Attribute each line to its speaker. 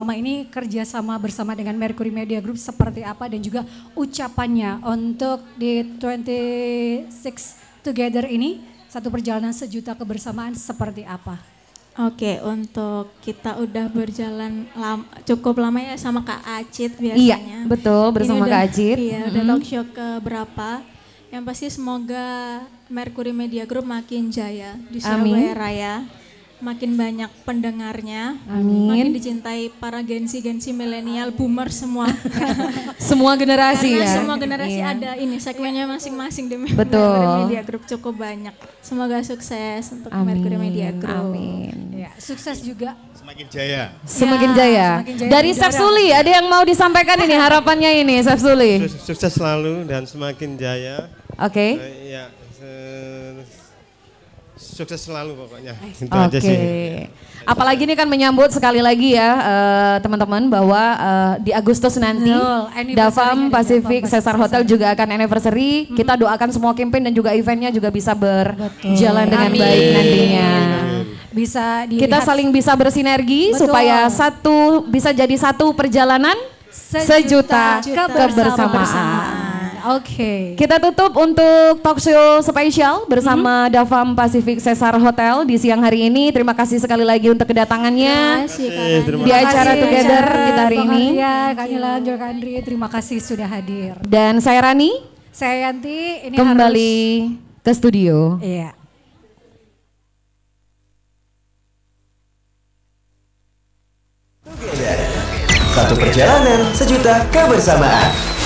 Speaker 1: selama ini kerjasama bersama dengan Mercury Media Group seperti apa dan juga ucapannya untuk di 26 Together ini, satu perjalanan sejuta kebersamaan seperti apa?
Speaker 2: Oke, untuk kita udah berjalan cukup lama ya sama Kak Acit
Speaker 3: Iya,
Speaker 2: biasanya.
Speaker 3: betul bersama Kak Acit.
Speaker 2: Iya, udah talk show ke berapa. Yang pasti semoga Mercury Media Group makin jaya di Surabaya Raya. Makin banyak pendengarnya, makin dicintai para gensi-gensi milenial, boomer semua.
Speaker 3: Semua generasi
Speaker 2: Karena
Speaker 3: ya.
Speaker 2: semua generasi ada ini segmennya masing-masing di
Speaker 3: Betul.
Speaker 2: Mercury Media Group cukup banyak. Semoga sukses untuk Mercury Media Group.
Speaker 3: Amin.
Speaker 1: Ya, sukses juga.
Speaker 4: Semakin jaya.
Speaker 3: Semakin jaya.
Speaker 1: semakin jaya
Speaker 3: Dari
Speaker 1: dan
Speaker 3: Chef
Speaker 1: jaya.
Speaker 3: Suli, ada yang mau disampaikan ini harapannya ini Chef Suli.
Speaker 4: Sukses selalu dan semakin jaya.
Speaker 3: Oke.
Speaker 4: Sukses selalu pokoknya. Itu
Speaker 3: Oke.
Speaker 4: aja sih.
Speaker 3: Apalagi ini kan menyambut sekali lagi ya teman-teman bahwa di Agustus nanti
Speaker 1: Betul, anniversary-nya
Speaker 3: Davam
Speaker 1: dari
Speaker 3: Pacific
Speaker 1: Davam
Speaker 3: Cesar Hotel juga akan anniversary. Kita doakan semua campaign dan juga eventnya juga bisa berjalan dengan
Speaker 1: Amin.
Speaker 3: baik nantinya.
Speaker 1: Bisa dilihat
Speaker 3: Kita saling bisa bersinergi
Speaker 1: Betul.
Speaker 3: supaya bisa jadi satu perjalanan sejuta kebersamaan.
Speaker 1: Oke.
Speaker 3: Kita tutup untuk talk show spesial bersama Davam Pacific Cesar Hotel di siang hari ini. Terima kasih sekali lagi untuk kedatangannya di acara Together kita hari ini.
Speaker 1: Kak Nilan, juga Kak Andri, terima kasih sudah hadir.
Speaker 3: Dan saya Rani
Speaker 1: Saya Yanti, ini
Speaker 3: kembali ke studio.
Speaker 1: Iya.
Speaker 5: Satu perjalanan sejuta kebersamaan.